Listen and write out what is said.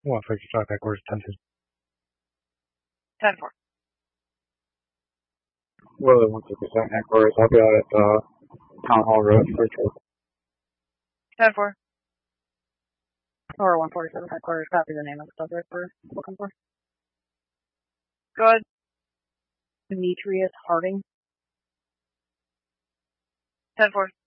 155 headquarters, 10-2. 10-4. Willow 157 headquarters. I'll be out at Town Hall Road for 10-4. Or 147 headquarters. Copy the name of the subject we're looking for. Go ahead. Demetrius Harding. 10-4.